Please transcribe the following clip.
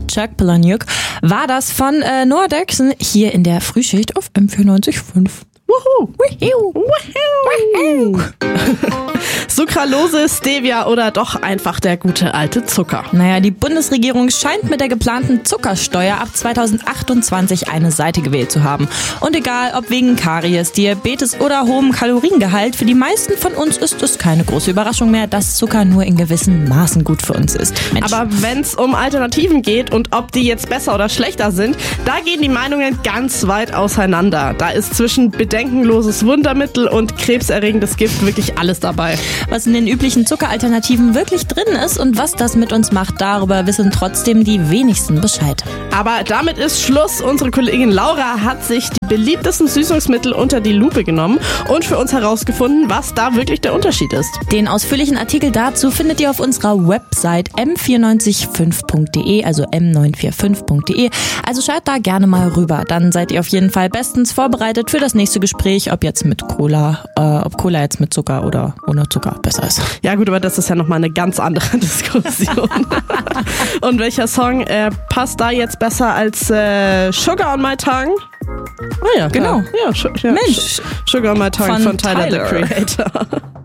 Chuck Palahniuk war das von Noah Derksen hier in der Frühschicht auf M94.5. Wuhu. Sucralose, Stevia oder doch einfach der gute alte Zucker? Naja, die Bundesregierung scheint mit der geplanten Zuckersteuer ab 2028 eine Seite gewählt zu haben. Und egal, ob wegen Karies, Diabetes oder hohem Kaloriengehalt, für die meisten von uns ist es keine große Überraschung mehr, dass Zucker nur in gewissen Maßen gut für uns ist. Mensch. Aber wenn es um Alternativen geht und ob die jetzt besser oder schlechter sind, da gehen die Meinungen ganz weit auseinander. Da ist zwischen bedenkenloses Wundermittel und krebserregendes Gift wirklich alles dabei. Was in den üblichen Zuckeralternativen wirklich drin ist und was das mit uns macht, darüber wissen trotzdem die wenigsten Bescheid. Aber damit ist Schluss. Unsere Kollegin Laura hat sich die beliebtesten Süßungsmittel unter die Lupe genommen und für uns herausgefunden, was da wirklich der Unterschied ist. Den ausführlichen Artikel dazu findet ihr auf unserer Website m945.de, also m945.de. Also schaut da gerne mal rüber. Dann seid ihr auf jeden Fall bestens vorbereitet für das nächste Gespräch, ob jetzt mit Cola, ob Cola jetzt mit Zucker oder ohne Zucker besser ist. Ja gut, aber das ist ja nochmal eine ganz andere Diskussion. Und welcher Song passt da jetzt besser als Sugar on My Tongue? Ah ja, genau. Ja, Mensch. Sugar on My Tongue von Tyler, the Creator.